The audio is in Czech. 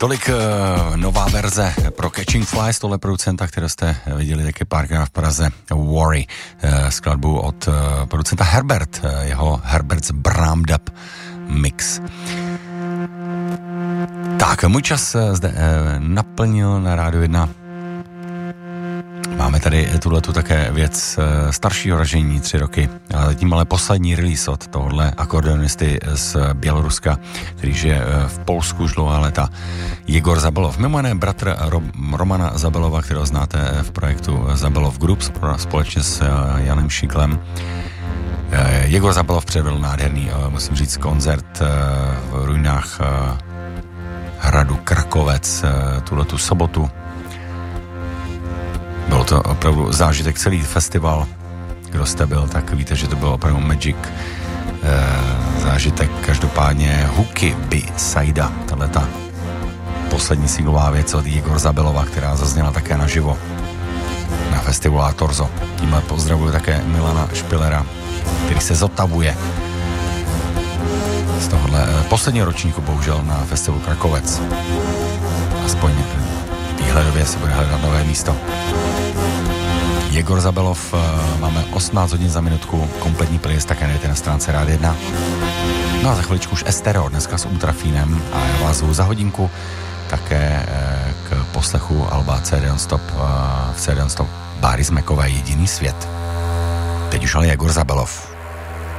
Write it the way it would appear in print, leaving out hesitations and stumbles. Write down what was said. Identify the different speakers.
Speaker 1: Tolik nová verze pro Catching Flies, tohle producenta, kterou jste viděli taky párkrát v Praze, Worry, skladbu od producenta Herbert, jeho Herbert's Brammed Up Mix. Tak, můj čas zde naplnil na Rádiu 1. Máme tady tuhletu také věc staršího ražení, 3 roky, a zatím ale poslední release od tohohle akordeonisty z Běloruska, který žije v Polsku už dlouhá léta, Jegor Zabelov, mimo jiné bratr Romana Zabelova, kterého znáte v projektu Zabelov Group společně s Janem Šiklem. Jegor Zabelov předvedl nádherný, musím říct, koncert v ruinách hradu Krakovec tuhletu sobotu. Bylo to opravdu zážitek, celý festival. Kdo jste byl, tak víte, že to bylo opravdu magic zážitek. Každopádně Hooky by Saida, tato poslední singlová věc od Jegor Zabelova, která zazněla také naživo na festivalu Torzo. Tímhle pozdravuju také Milana Špilera, který se zotavuje z tohohle posledního ročníku, bohužel, na festivalu Krakovec. Aspoň výhledově se bude hledat nové místo. Jegor Zabelov, máme 18 hodin za minutku, kompletní playlist také najdete na stránce Rádia 1. No a za chviličku už Estero, dneska s Ultrafínem, a já vás zvu za hodinku také k poslechu alba CD Non-Stop v CD Non-Stop Boris Makové Jediný svět. Teď už ale Jegor Zabelov.